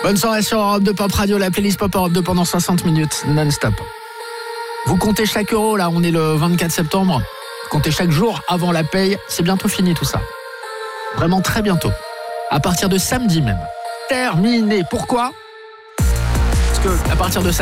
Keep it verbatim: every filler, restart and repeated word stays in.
Bonne soirée sur Europe deux Pop Radio, la playlist Pop Europe deux pendant soixante minutes non-stop. Vous comptez chaque euro, là, on est le vingt-quatre septembre. Vous comptez chaque jour avant la paye. C'est bientôt fini tout ça. Vraiment très bientôt. À partir de samedi même. Terminé. Pourquoi ? Parce que à partir de